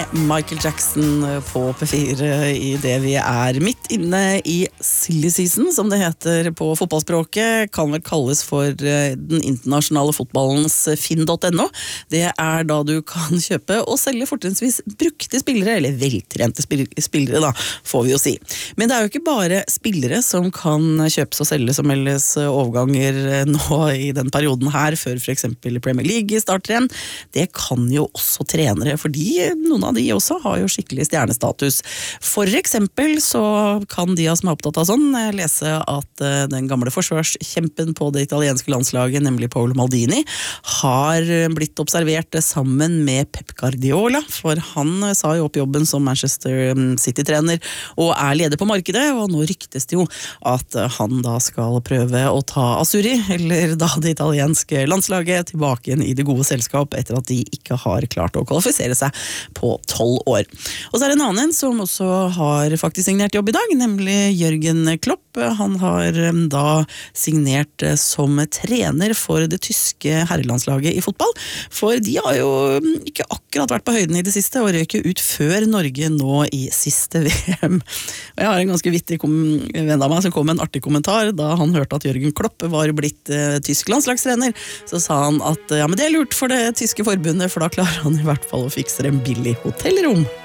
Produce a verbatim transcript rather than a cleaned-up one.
Michael Jackson på P fire I det vi er midt inne I silly season, som det heter på fotballspråket, kan vel kalles for den internasjonale fotballens finn.no. Det er da du kan kjøpe og selge fortrinnsvis brukte spillere, eller veltrente spillere da, får vi jo si. Men det er jo ikke bare spillere som kan kjøpes og selges og meldes overganger nå I den perioden her, før for eksempel Premier League starter igjen. Det kan jo også trenere, fordi noen av de også har jo skikkelig stjernestatus. For eksempel så kan de som er opptatt av sånn lese at den gamle forsvarskjempen på det italienske landslaget, nemlig Paolo Maldini, har blitt observert sammen med Pep Guardiola, for han sa jo opp jobben som Manchester City-trener og er leder på markedet, og nå ryktes det jo at han da skal prøve å ta Azzurri, eller da det italienske landslaget, tilbake igjen I det gode selskap etter at de ikke har klart å kvalifisere seg på tolv år. Og så er det en annen som også har faktisk signert jobb I dag, nemlig Jørgen Klopp. Han har da signert som trener for det tyske herrelandslaget I fotball, for de har jo ikke akkurat vært på høyden I det siste, og røk ut før Norge nå I siste VM. Og jeg har en ganske vittig venn av meg som kom med en artig kommentar, da han hørte at Jørgen Klopp var blitt uh, tysk landslagstrener, så sa han at ja, men det er lurt for det tyske forbundet, for da klarer han I hvert fall å fikse en billig hotellrom.